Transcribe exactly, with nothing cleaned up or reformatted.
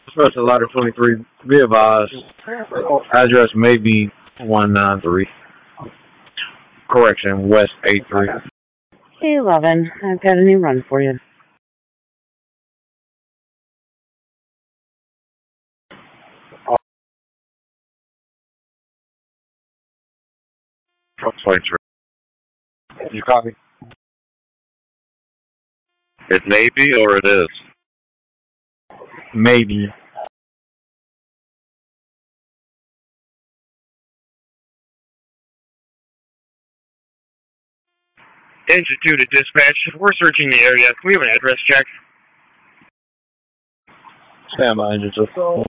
First, a ladder twenty-three. Be advised. Address may be one nine three. Correction, West eight three. eleven. I've got a new run for you. twenty-three. You copy? It may be or it is. Maybe. Engine two to dispatch. We're searching the area. Can we have an address check? Stand by, engine two.